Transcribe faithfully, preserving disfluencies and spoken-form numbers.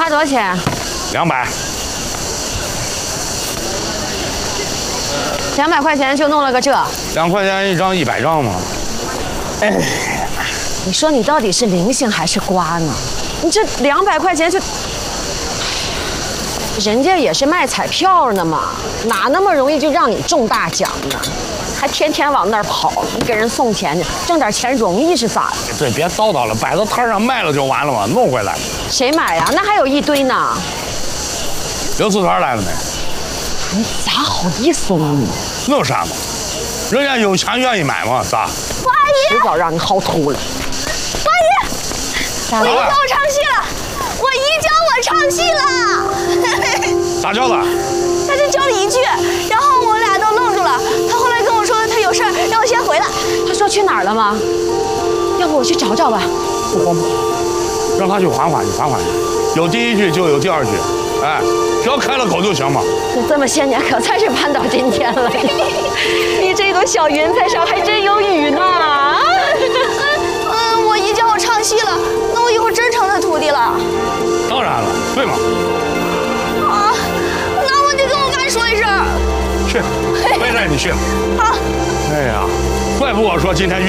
花多少钱？ 两百。 两百块钱就弄了个这。 两块钱一张，一百张嘛。哎， 你说你到底是灵性还是瓜呢？你这两百块钱就，人家也是卖彩票呢嘛，哪那么容易就让你中大奖呢？还天天往那儿跑，你给人送钱去，挣点钱容易是咋的？ 对，别叨叨了，摆到摊上卖了就完了嘛，弄回来。 谁买呀？那还有一堆呢。 刘四团来了没？ 你咋好意思呢？ 那有啥嘛？人家有钱愿意买嘛，咋？ 八姨，迟早让你薅秃了。 八姨，我姨叫我唱戏了，我姨教我唱戏了。 咋教的？ 他就教了一句，然后我俩都愣住了。他后来跟我说他有事儿，让我先回来。 他说去哪儿了吗？要不我去找找吧。 不慌不慌，让他去缓缓去，缓缓去。有第一句就有第二句，哎，只要开了口就行嘛。 这这么些年可算是盼到今天了。你这朵小云彩上还真有雨呢。 嗯，我姨教我唱戏了，那我以后真成他徒弟了。 当然了，对嘛。 啊，那我就跟我妈说一声。 去，没事你去。 好。 哎呀，怪不我说今天遇。